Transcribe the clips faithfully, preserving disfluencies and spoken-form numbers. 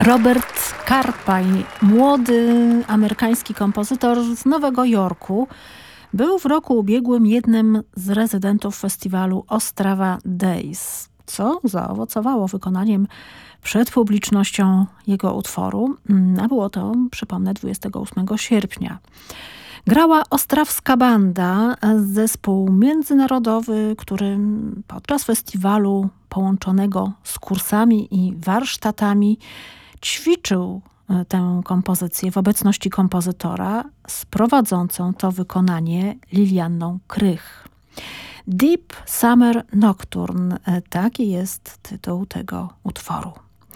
Robert Carpaj, młody amerykański kompozytor z Nowego Jorku, był w roku ubiegłym jednym z rezydentów festiwalu Ostrava Days, co zaowocowało wykonaniem przed publicznością jego utworu, a było to, przypomnę, dwudziestego ósmego sierpnia. Grała ostrawska banda, zespół międzynarodowy, który podczas festiwalu połączonego z kursami i warsztatami ćwiczył tę kompozycję w obecności kompozytora z prowadzącą to wykonanie Lilianną Krych. Deep Summer Nocturne, taki jest tytuł tego utworu.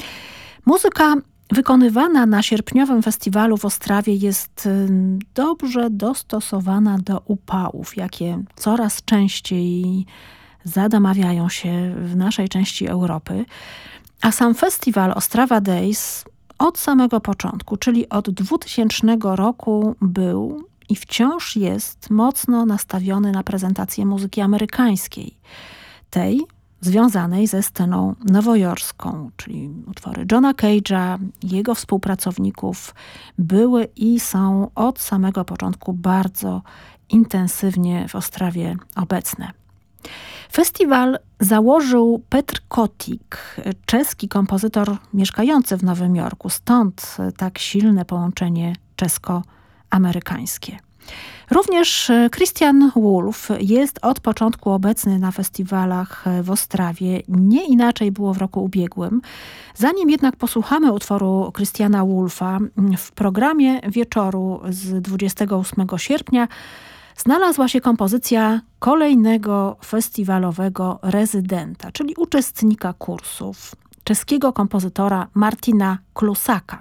Muzyka wykonywana na sierpniowym festiwalu w Ostrawie jest dobrze dostosowana do upałów, jakie coraz częściej zadomawiają się w naszej części Europy. A sam festiwal Ostrava Days od samego początku, czyli od dwutysięcznego roku był i wciąż jest mocno nastawiony na prezentację muzyki amerykańskiej. Tej związanej ze sceną nowojorską, czyli utwory Johna Cage'a, jego współpracowników były i są od samego początku bardzo intensywnie w Ostrawie obecne. Festiwal założył Petr Kotik, czeski kompozytor mieszkający w Nowym Jorku, stąd tak silne połączenie czesko-amerykańskie. Również Christian Wolff jest od początku obecny na festiwalach w Ostrawie. Nie inaczej było w roku ubiegłym. Zanim jednak posłuchamy utworu Christiana Wolffa, w programie wieczoru z dwudziestego ósmego sierpnia znalazła się kompozycja kolejnego festiwalowego rezydenta, czyli uczestnika kursów, czeskiego kompozytora Martina Klusaka.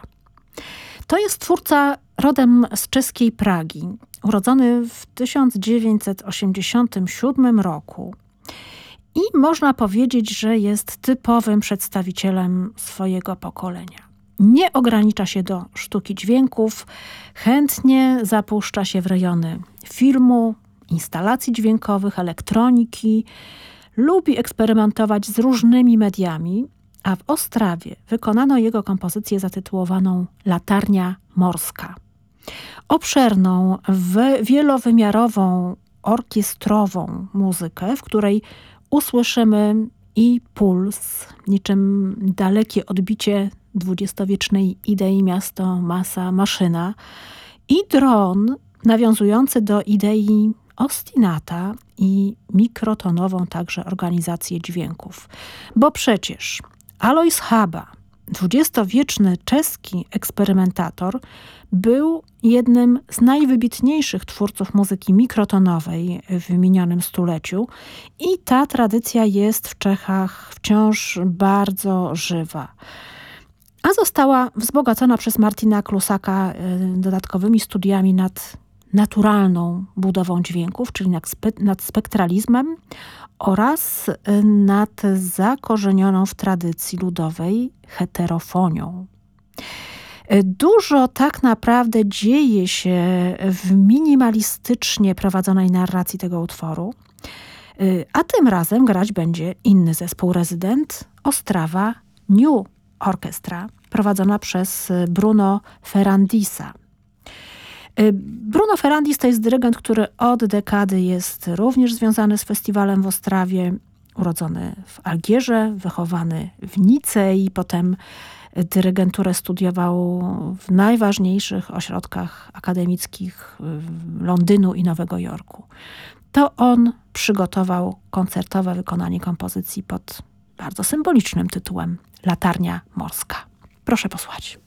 To jest twórca rodem z czeskiej Pragi, urodzony w tysiąc dziewięćset osiemdziesiątym siódmym roku. I można powiedzieć, że jest typowym przedstawicielem swojego pokolenia. Nie ogranicza się do sztuki dźwięków, chętnie zapuszcza się w rejony filmu, instalacji dźwiękowych, elektroniki, lubi eksperymentować z różnymi mediami, a w Ostrawie wykonano jego kompozycję zatytułowaną Latarnia Morska. Obszerną, wielowymiarową, orkiestrową muzykę, w której usłyszymy i puls, niczym dalekie odbicie dwudziestowiecznej idei miasto, masa, maszyna i dron nawiązujący do idei ostinata i mikrotonową także organizację dźwięków. Bo przecież Alois Haba, dwudziestowieczny czeski eksperymentator, był jednym z najwybitniejszych twórców muzyki mikrotonowej w minionym stuleciu i ta tradycja jest w Czechach wciąż bardzo żywa. A została wzbogacona przez Martina Klusaka dodatkowymi studiami nad naturalną budową dźwięków, czyli nad, spe- nad spektralizmem oraz nad zakorzenioną w tradycji ludowej heterofonią. Dużo tak naprawdę dzieje się w minimalistycznie prowadzonej narracji tego utworu, a tym razem grać będzie inny zespół rezydent, Ostrava New Orchestra, prowadzona przez Bruno Ferrandisa. Bruno Ferrandis to jest dyrygent, który od dekady jest również związany z festiwalem w Ostrawie. Urodzony w Algierze, wychowany w Nicei, potem dyrygenturę studiował w najważniejszych ośrodkach akademickich Londynu i Nowego Jorku. To on przygotował koncertowe wykonanie kompozycji pod bardzo symbolicznym tytułem Latarnia Morska. Proszę posłuchać.